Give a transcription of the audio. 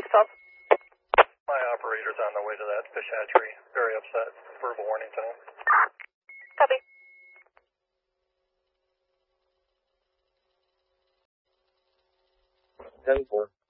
612. My operator's on the way to that fish hatchery. Very upset. Verbal warning tonight. Copy. 10-4.